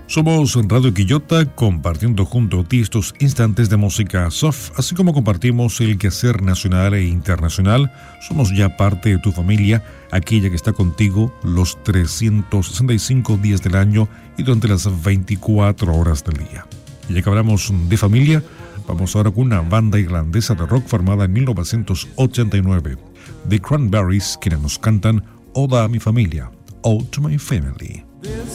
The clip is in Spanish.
Somos Radio Quillota, compartiendo junto a ti estos instantes de música soft, así como compartimos el quehacer nacional e internacional. Somos ya parte de tu familia, aquella que está contigo los 365 días del año y durante las 24 horas del día. Y ya que hablamos de familia, vamos ahora con una banda irlandesa de rock formada en 1989, The Cranberries, quienes nos cantan Oda a mi familia, Ode to My Family. This